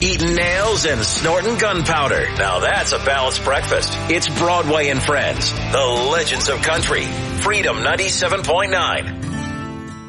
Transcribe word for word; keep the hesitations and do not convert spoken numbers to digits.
eating nails and snorting gunpowder. Now that's a balanced breakfast. It's Broadway and Friends, the legends of country. Freedom ninety-seven point nine.